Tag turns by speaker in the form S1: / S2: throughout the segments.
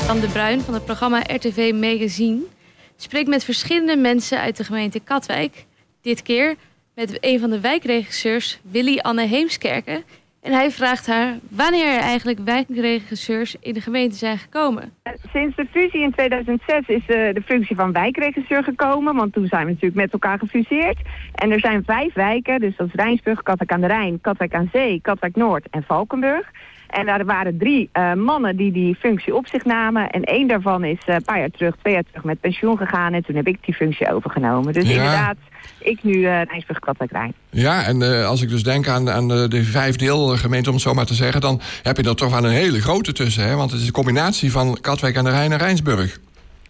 S1: Sam de Bruin van het programma RTV Magazine spreekt met verschillende mensen uit de gemeente Katwijk. Dit keer met een van de wijkregisseurs, Willy Anne Heemskerken. En hij vraagt haar wanneer er eigenlijk wijkregisseurs in de gemeente zijn gekomen.
S2: Sinds de fusie in 2006 is de functie van wijkregisseur gekomen. Want toen zijn we natuurlijk met elkaar gefuseerd. En er zijn 5 wijken, dus dat is Rijnsburg, Katwijk aan de Rijn, Katwijk aan Zee, Katwijk Noord en Valkenburg. En daar waren 3 mannen die functie op zich namen. En 1 daarvan is een paar jaar terug, 2 jaar terug met pensioen gegaan. En toen heb ik die functie overgenomen. Dus inderdaad, ik nu Rijnsburg, Katwijk, Rijn.
S3: Ja, en als ik dus denk aan de 5 deelgemeenten, om het zo maar te zeggen, dan heb je er toch wel een hele grote tussen. Hè? Want het is een combinatie van Katwijk aan de Rijn en Rijnsburg.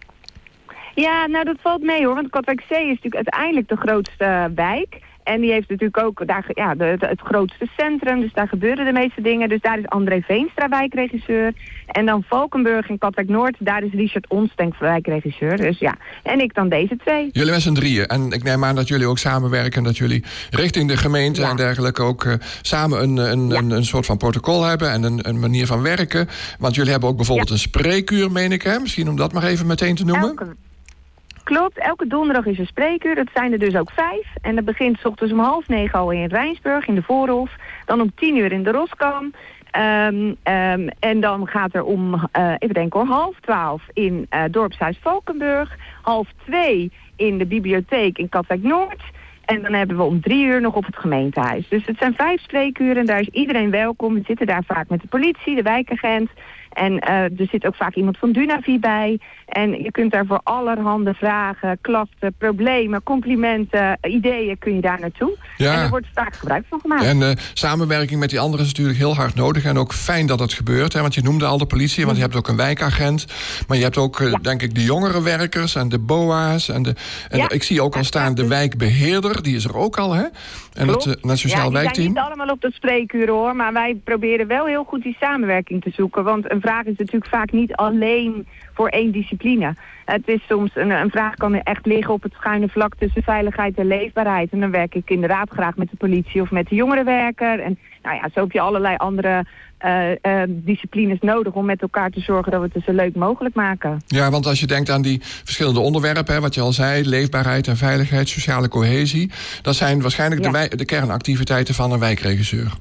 S2: Ja, nou dat valt mee hoor. Want Katwijk Zee is natuurlijk uiteindelijk de grootste wijk. En die heeft natuurlijk ook daar, het grootste centrum. Dus daar gebeuren de meeste dingen. Dus daar is André Veenstra wijkregisseur. En dan Valkenburg en Katwijk Noord. Daar is Richard Onstenk wijkregisseur. Dus ja, en ik dan deze 2.
S3: Jullie met z'n 3. En ik neem aan dat jullie ook samenwerken. Dat jullie richting de gemeente en dergelijke ook samen een soort van protocol hebben. En een manier van werken. Want jullie hebben ook bijvoorbeeld een spreekuur, meen ik. Hè? Misschien om dat maar even meteen te noemen.
S2: Klopt, elke donderdag is een spreekuur. Dat zijn er dus ook 5. En dat begint 's ochtends om 8:30 al in Rijnsburg, in de Voorhof. Dan om 10:00 in de Roskam. En dan gaat er om, even denken hoor, 11:30 in dorpshuis Valkenburg. 1:30 in de bibliotheek in Katwijk Noord. En dan hebben we om 3:00 nog op het gemeentehuis. Dus het zijn 5 spreekuren en daar is iedereen welkom. We zitten daar vaak met de politie, de wijkagent. En er zit ook vaak iemand van Dunavi bij. En je kunt daar voor allerhande vragen, klachten, problemen, complimenten, ideeën kun je daar naartoe. Ja. En er wordt vaak gebruik van gemaakt.
S3: En samenwerking met die anderen is natuurlijk heel hard nodig. En ook fijn dat het gebeurt. Hè? Want je noemde al de politie, want je hebt ook een wijkagent. Maar je hebt ook, denk ik, de jongere werkers en de BOA's. Ik zie ook al staan de wijkbeheerder. Die is er ook al, hè? En het sociaal wijkteam.
S2: Die zijn niet allemaal op dat spreekuur, hoor. Maar wij proberen wel heel goed die samenwerking te zoeken. Want een vraag is natuurlijk vaak niet alleen voor 1 discipline. Het is soms, een vraag kan echt liggen op het schuine vlak tussen veiligheid en leefbaarheid. En dan werk ik inderdaad graag met de politie of met de jongerenwerker. En nou ja, zo heb je allerlei andere disciplines nodig om met elkaar te zorgen dat we het zo leuk mogelijk maken. Ja,
S3: want als je denkt aan die verschillende onderwerpen, hè, wat je al zei, leefbaarheid en veiligheid, sociale cohesie, dat zijn waarschijnlijk de kernactiviteiten van een wijkregisseur.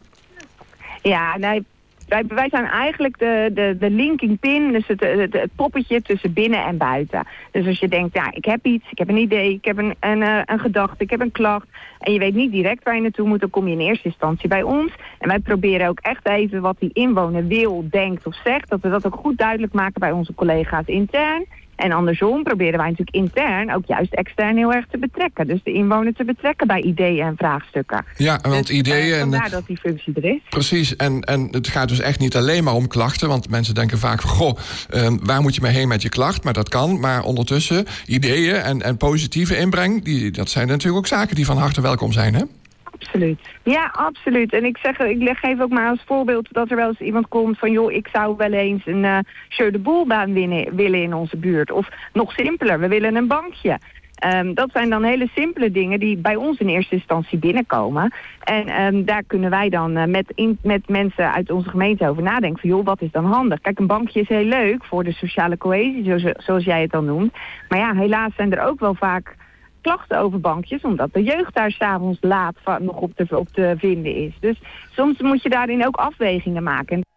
S2: Ja, nee. Wij zijn eigenlijk de linking pin, dus het poppetje tussen binnen en buiten. Dus als je denkt, ja, ik heb iets, ik heb een idee, ik heb een gedachte, ik heb een klacht en je weet niet direct waar je naartoe moet, dan kom je in eerste instantie bij ons. En wij proberen ook echt even wat die inwoner wil, denkt of zegt, dat we dat ook goed duidelijk maken bij onze collega's intern. En andersom proberen wij natuurlijk intern ook juist extern heel erg te betrekken. Dus de inwoner te betrekken bij ideeën en vraagstukken.
S3: Ja, want dus, ideeën...
S2: vandaar dat die functie er is.
S3: Precies, en het gaat dus echt niet alleen maar om klachten. Want mensen denken vaak van, waar moet je mee heen met je klacht? Maar dat kan, maar ondertussen ideeën en positieve inbreng, dat zijn natuurlijk ook zaken die van harte welkom zijn, hè?
S2: Absoluut. Ja, absoluut. En ik geef ook maar als voorbeeld dat er wel eens iemand komt van, joh, ik zou wel eens een Jeu de Boelbaan willen in onze buurt. Of nog simpeler, we willen een bankje. Dat zijn dan hele simpele dingen die bij ons in eerste instantie binnenkomen. En daar kunnen wij dan met mensen uit onze gemeente over nadenken van, joh, wat is dan handig? Kijk, een bankje is heel leuk voor de sociale cohesie, zoals jij het dan noemt. Maar ja, helaas zijn er ook wel vaak klachten over bankjes, omdat de jeugd daar 's avonds laat nog op te vinden is. Dus soms moet je daarin ook afwegingen maken.